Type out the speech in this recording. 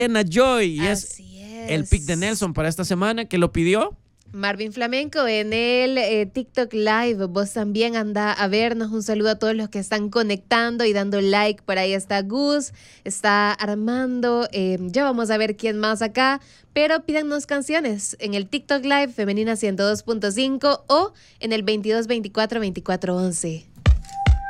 Elena Joy. Y es Así el pick de Nelson para esta semana que lo pidió. Marvin Flamenco en el TikTok Live. Vos también anda a vernos. Un saludo a todos los que están conectando y dando like. Por ahí está Gus, está Armando. Ya vamos a ver quién más acá. Pero pídanos canciones en el TikTok Live Femenina 102.5 o en el 22 24 24 11.